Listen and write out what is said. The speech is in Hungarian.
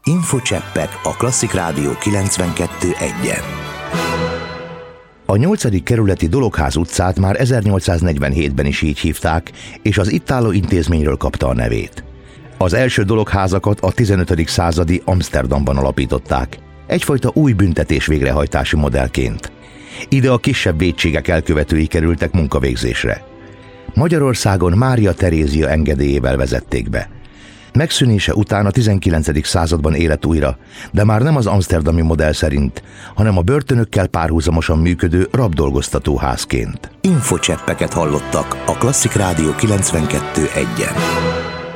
Infocseppek a Klasszik Rádió 92.1-en. A 8. kerületi Dologház utcát már 1847-ben is így hívták, és az itt álló intézményről kapta a nevét. Az első dologházakat a 15. századi Amsterdamban alapították, egyfajta új büntetés végrehajtási modellként. Ide a kisebb vétségek elkövetői kerültek munkavégzésre. Magyarországon Mária Terézia engedélyével vezették be. Megszűnése után a 19. században élet újra, de már nem az amszterdami modell szerint, hanem a börtönökkel párhuzamosan működő rabdolgoztatóházként. Infocseppeket hallottak a Klasszik Rádió 92.1-en.